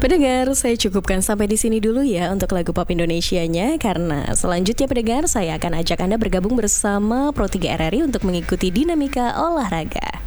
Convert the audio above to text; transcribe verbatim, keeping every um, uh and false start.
Pendengar, saya cukupkan sampai di sini dulu ya untuk lagu pop Indonesianya, karena selanjutnya pendengar saya akan ajak Anda bergabung bersama Pro tiga R R I untuk mengikuti dinamika olahraga.